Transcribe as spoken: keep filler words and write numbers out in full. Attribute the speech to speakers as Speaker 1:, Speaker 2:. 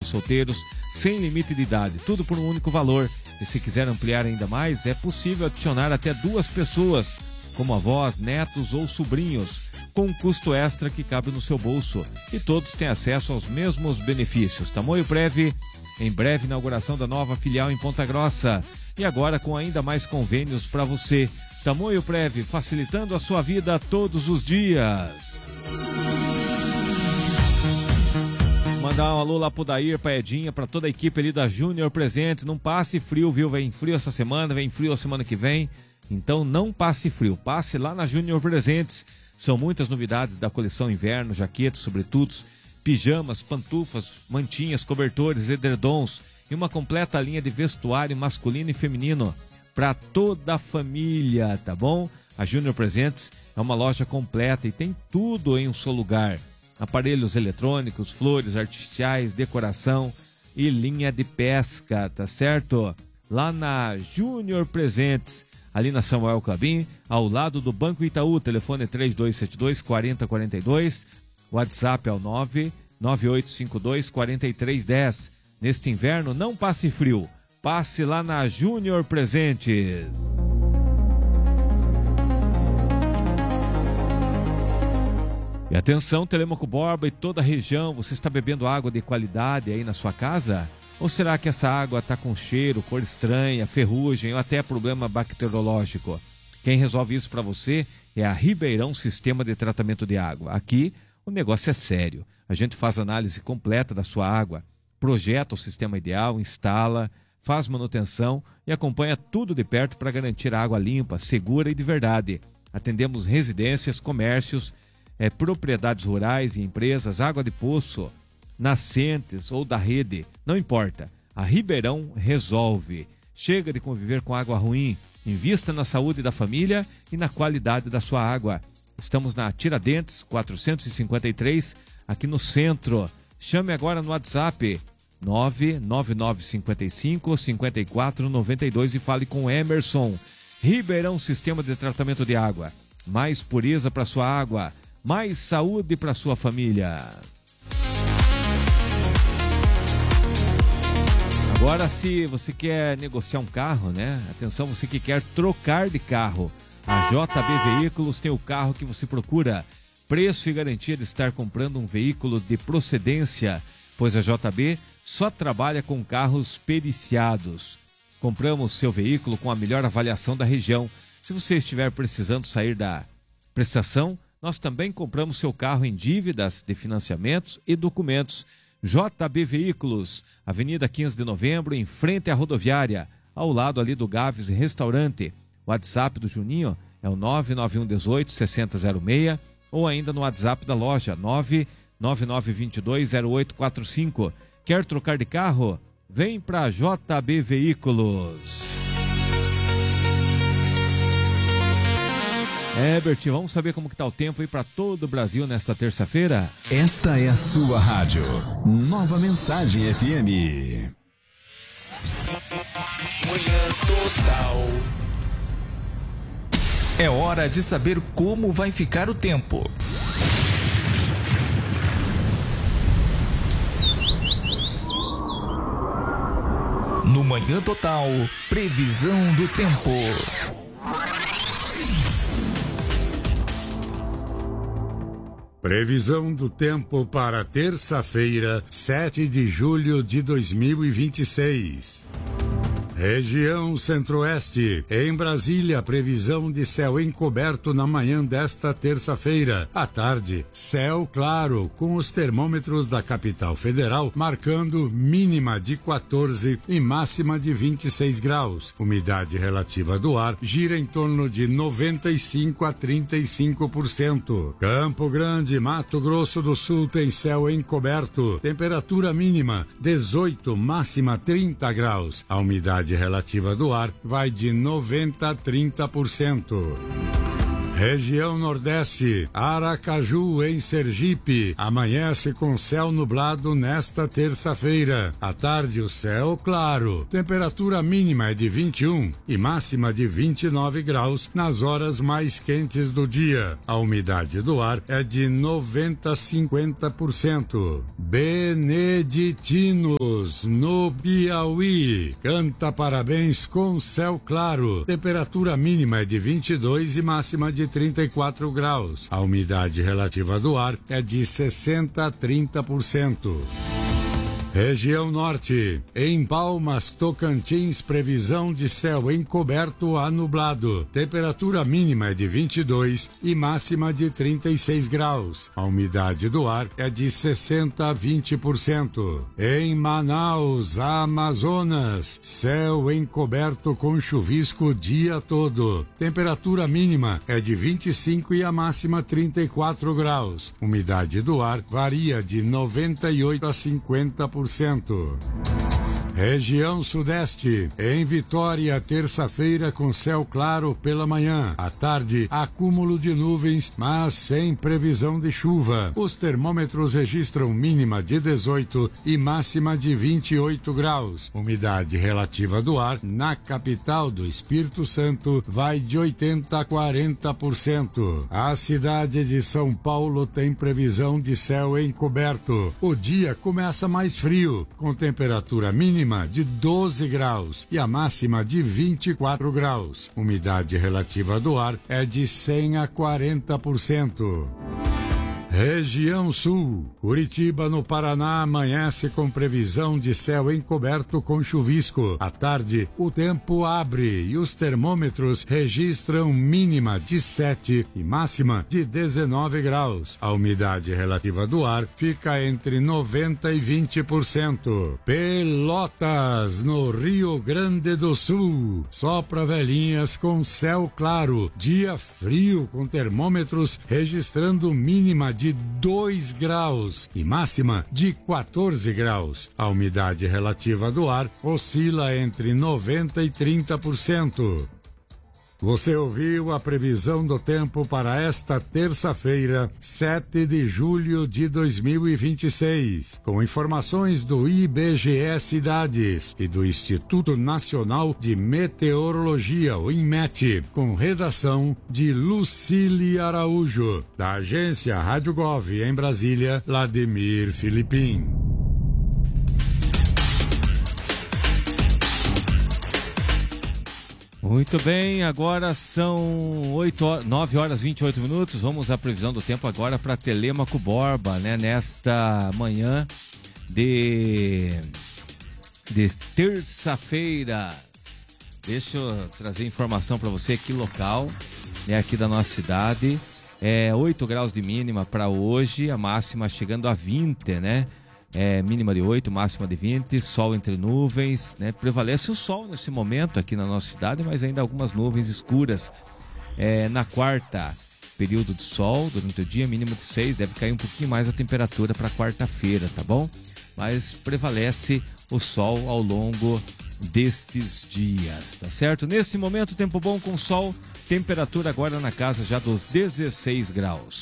Speaker 1: solteiros, sem limite de idade, tudo por um único valor. E se quiser ampliar ainda mais, é possível adicionar até duas pessoas, como avós, netos ou sobrinhos, com um custo extra que cabe no seu bolso. E todos têm acesso aos mesmos benefícios. Tamoio Prev, em breve inauguração da nova filial em Ponta Grossa. E agora com ainda mais convênios para você. Tamoio Prev, facilitando a sua vida todos os dias. Mandar um alô lá pro Dair, pra Edinha, pra toda a equipe ali da Júnior Presentes. Não passe frio, viu? Vem frio essa semana, vem frio a semana que vem. Então não passe frio, passe lá na Júnior Presentes. São muitas novidades da coleção inverno, jaquetas, sobretudos, pijamas, pantufas, mantinhas, cobertores, edredons e uma completa linha de vestuário masculino e feminino para toda a família, tá bom? A Júnior Presentes é uma loja completa e tem tudo em um só lugar. Aparelhos eletrônicos, flores artificiais, decoração e linha de pesca, tá certo? Lá na Júnior Presentes, ali na Samuel Clabin, ao lado do Banco Itaú, telefone três dois sete dois, quatro zero quatro dois, WhatsApp é o nove nove oito cinco dois, quatro três um zero. Neste inverno, não passe frio, passe lá na Júnior Presentes. E atenção, Telêmaco Borba e toda a região, você está bebendo água de qualidade aí na sua casa? Ou será que essa água está com cheiro, cor estranha, ferrugem ou até problema bacteriológico? Quem resolve isso para você é a Ribeirão Sistema de Tratamento de Água. Aqui o negócio é sério. A gente faz análise completa da sua água, projeta o sistema ideal, instala, faz manutenção e acompanha tudo de perto para garantir a água limpa, segura e de verdade. Atendemos residências, comércios, é, propriedades rurais e empresas, água de poço, nascentes ou da rede, não importa. A Ribeirão resolve. Chega de conviver com água ruim. Invista na saúde da família e na qualidade da sua água. Estamos na Tiradentes quatrocentos e cinquenta e três, aqui no centro. Chame agora no WhatsApp nove nove nove cinco cinco, cinco quatro nove dois e fale com Emerson. Ribeirão Sistema de Tratamento de Água. Mais pureza para sua água, mais saúde para sua família. Agora, se você quer negociar um carro, né? Atenção, você que quer trocar de carro. A J B Veículos tem o carro que você procura. Preço e garantia de estar comprando um veículo de procedência, pois a J B só trabalha com carros periciados. Compramos seu veículo com a melhor avaliação da região. Se você estiver precisando sair da prestação, nós também compramos seu carro em dívidas de financiamentos e documentos. J B Veículos, Avenida quinze de Novembro, em frente à rodoviária, ao lado ali do Gaves Restaurante. O WhatsApp do Juninho é o nove nove um um oito, seis zero zero seis ou ainda no WhatsApp da loja nove nove nove dois dois zero oito quatro cinco. Quer trocar de carro? Vem para J B Veículos. Herbert, vamos saber como que tá o tempo aí para todo o Brasil nesta terça-feira?
Speaker 2: Esta é a sua rádio. Nova Mensagem F M.
Speaker 3: Manhã Total.
Speaker 4: É hora de saber como vai ficar o tempo. No Manhã Total, previsão do tempo.
Speaker 5: Previsão do tempo para terça-feira, sete de julho de dois mil e vinte e seis. Região Centro-Oeste. Em Brasília, previsão de céu encoberto na manhã desta terça-feira. À tarde, céu claro, com os termômetros da capital federal marcando mínima de quatorze e máxima de vinte e seis graus. Umidade relativa do ar gira em torno de noventa e cinco a trinta e cinco por cento. Campo Grande, Mato Grosso do Sul tem céu encoberto. Temperatura mínima dezoito, máxima trinta graus. A umidade relativa do ar vai de noventa a trinta por cento. Região Nordeste, Aracaju, em Sergipe, amanhece com céu nublado nesta terça-feira. À tarde, o céu claro. Temperatura mínima é de vinte e um e máxima de vinte e nove graus nas horas mais quentes do dia. A umidade do ar é de noventa a cinquenta por cento. Beneditinos, no Piauí, canta parabéns com céu claro. Temperatura mínima é de vinte e dois e máxima de trinta e quatro graus. A umidade relativa do ar é de sessenta a trinta por cento. Região Norte, em Palmas, Tocantins, previsão de céu encoberto a nublado. Temperatura mínima é de vinte e dois e máxima de trinta e seis graus. A umidade do ar é de sessenta a vinte por cento. Em Manaus, Amazonas, céu encoberto com chuvisco o dia todo. Temperatura mínima é de vinte e cinco e a máxima trinta e quatro graus. Umidade do ar varia de noventa e oito a cinquenta por cento. Região Sudeste, em Vitória, terça-feira com céu claro pela manhã. À tarde, acúmulo de nuvens, mas sem previsão de chuva. Os termômetros registram mínima de dezoito e máxima de vinte e oito graus. Umidade relativa do ar na capital do Espírito Santo vai de oitenta a quarenta por cento. A cidade de São Paulo tem previsão de céu encoberto. O dia começa mais frio, com temperatura mínima de doze graus e a máxima de vinte e quatro graus. Umidade relativa do ar é de cem a quarenta por cento. Região Sul, Curitiba, no Paraná, amanhece com previsão de céu encoberto com chuvisco. À tarde, o tempo abre e os termômetros registram mínima de sete e máxima de dezenove graus. A umidade relativa do ar fica entre noventa e vinte por cento. Pelotas, no Rio Grande do Sul, sopra velhinhas com céu claro. Dia frio com termômetros registrando mínima de dois graus e máxima de quatorze graus. A umidade relativa do ar oscila entre noventa e trinta por cento. Você ouviu a previsão do tempo para esta terça-feira, sete de julho de dois mil e vinte e seis, com informações do I B G E Cidades e do Instituto Nacional de Meteorologia, o INMET, com redação de Lucília Araújo, da agência Rádio Gov em Brasília, Vladimir Filipim.
Speaker 1: Muito bem, agora são oito horas, nove horas e vinte e oito minutos. Vamos à previsão do tempo agora para Telêmaco Borba, né? Nesta manhã de, de terça-feira. Deixa eu trazer informação para você aqui local, né? Aqui da nossa cidade. É oito graus de mínima para hoje, a máxima chegando a vinte, né? É, mínima de oito, máxima de vinte, sol entre nuvens, né? Prevalece o sol nesse momento aqui na nossa cidade, mas ainda algumas nuvens escuras. É, na quarta, período de sol durante o dia, mínima de seis, deve cair um pouquinho mais a temperatura para quarta-feira, tá bom? Mas prevalece o sol ao longo destes dias, tá certo? Nesse momento, tempo bom com sol, temperatura agora na casa já dos dezesseis graus.